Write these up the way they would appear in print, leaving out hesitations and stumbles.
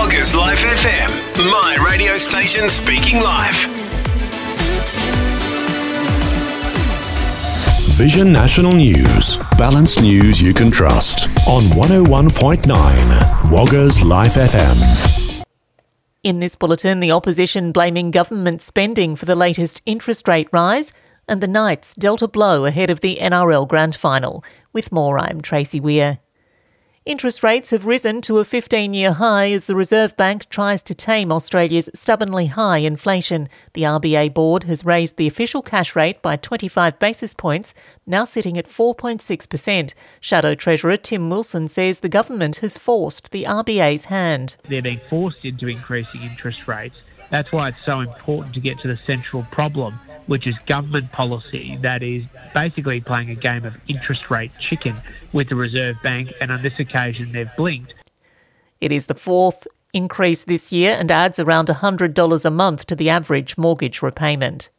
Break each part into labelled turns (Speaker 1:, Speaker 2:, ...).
Speaker 1: Walker's Life FM, my radio station speaking live.
Speaker 2: Vision National News. Balanced news you can trust. On 101.9 Walker's Life FM.
Speaker 3: In this bulletin, the opposition blaming government spending for the latest interest rate rise, and the Knights dealt a blow ahead of the NRL Grand Final. With more, I'm Tracy Weir. Interest rates have risen to a 15-year high as the Reserve Bank tries to tame Australia's stubbornly high inflation. The RBA board has raised the official cash rate by 25 basis points, now sitting at 4.6%. Shadow Treasurer Tim Wilson says the government has forced the RBA's hand.
Speaker 4: They're being forced into increasing interest rates. That's why it's so important to get to the central problem, which is government policy that is basically playing a game of interest rate chicken with the Reserve Bank, and on this occasion they've blinked.
Speaker 3: It is the fourth increase this year and adds around $100 a month to the average mortgage repayment.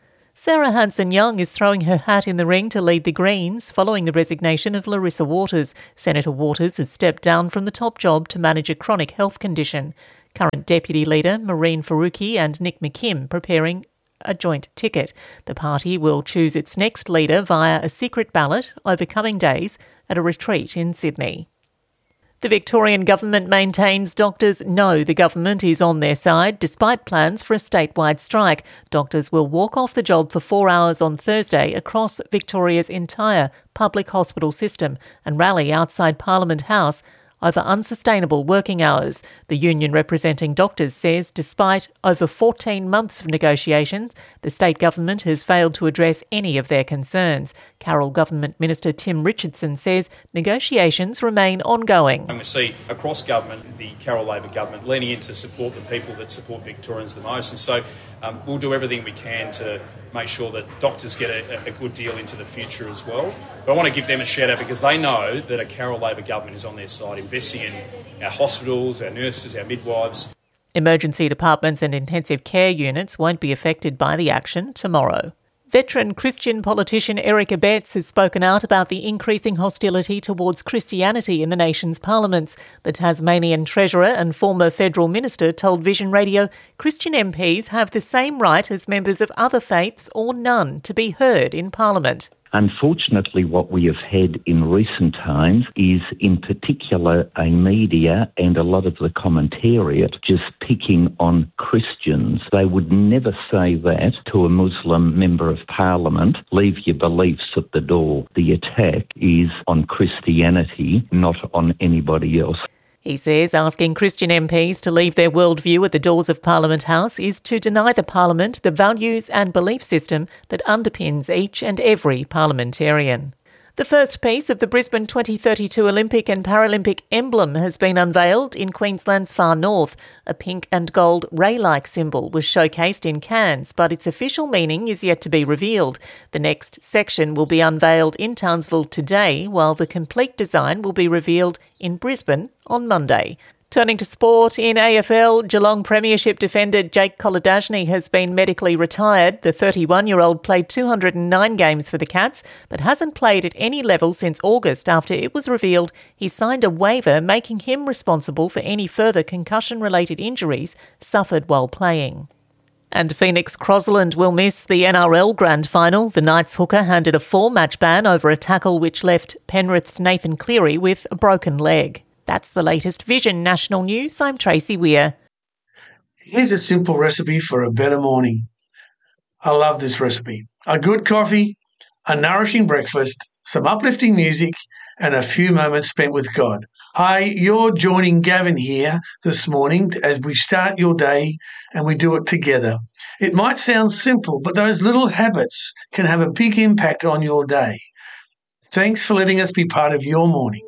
Speaker 3: Sarah Hanson-Young is throwing her hat in the ring to lead the Greens following the resignation of Larissa Waters. Senator Waters has stepped down from the top job to manage a chronic health condition. Current Deputy Leader Marine Faruqi and Nick McKim preparing a joint ticket. The party will choose its next leader via a secret ballot over coming days at a retreat in Sydney. The Victorian government maintains doctors know the government is on their side despite plans for a statewide strike. Doctors will walk off the job for 4 hours on Thursday across Victoria's entire public hospital system and rally outside Parliament House over unsustainable working hours. The union representing doctors says despite over 14 months of negotiations, the state government has failed to address any of their concerns. Carroll Government Minister Tim Richardson says negotiations remain ongoing.
Speaker 5: And we see across government, the Carroll Labor government leaning in to support the people that support Victorians the most. And so we'll do everything we can to make sure that doctors get a good deal into the future as well. But I want to give them a shout out because they know that a Carroll Labor government is on their side, investing in our hospitals, our nurses, our midwives.
Speaker 3: Emergency departments and intensive care units won't be affected by the action tomorrow. Veteran Christian politician Eric Abetz has spoken out about the increasing hostility towards Christianity in the nation's parliaments. The Tasmanian Treasurer and former federal minister told Vision Radio Christian MPs have the same right as members of other faiths or none to be heard in Parliament.
Speaker 6: Unfortunately, what we have had in recent times is, in particular, a media and a lot of the commentariat just picking on Christians. They would never say that to a Muslim member of Parliament. Leave your beliefs at the door. The attack is on Christianity, not on anybody else.
Speaker 3: He says asking Christian MPs to leave their worldview at the doors of Parliament House is to deny the Parliament the values and belief system that underpins each and every parliamentarian. The first piece of the Brisbane 2032 Olympic and Paralympic emblem has been unveiled in Queensland's far north. A pink and gold ray-like symbol was showcased in Cairns, but its official meaning is yet to be revealed. The next section will be unveiled in Townsville today, while the complete design will be revealed in Brisbane on Monday. Turning to sport, in AFL, Geelong Premiership defender Jake Kolodjasny has been medically retired. The 31-year-old played 209 games for the Cats, but hasn't played at any level since August after it was revealed he signed a waiver making him responsible for any further concussion-related injuries suffered while playing. And Phoenix Crossland will miss the NRL Grand Final. The Knights hooker handed a 4-match ban over a tackle which left Penrith's Nathan Cleary with a broken leg. That's the latest Vision National News. I'm Tracy Weir.
Speaker 7: Here's a simple recipe for a better morning. I love this recipe. A good coffee, a nourishing breakfast, some uplifting music, and a few moments spent with God. Hi, you're joining Gavin here this morning as we start your day and we do it together. It might sound simple, but those little habits can have a big impact on your day. Thanks for letting us be part of your morning.